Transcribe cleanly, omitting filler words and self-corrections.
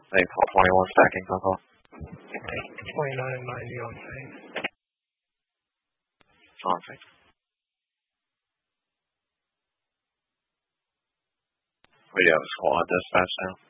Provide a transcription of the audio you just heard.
April 21 stacking phone call. 2990 on site. On site. We have a squad dispatch now.